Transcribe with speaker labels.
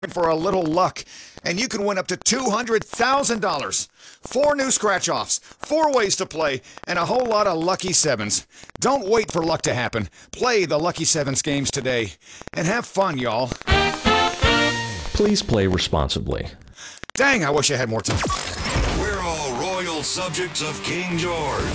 Speaker 1: for a little luck, and you can win up to $200,000. 4 new scratch-offs, 4 ways to play, and a whole lot of Lucky Sevens. Don't wait for luck to happen. Play the Lucky Sevens games today. And have fun, y'all.
Speaker 2: Please play responsibly.
Speaker 1: Dang, I wish I had more time.
Speaker 3: We're all royal subjects of King George.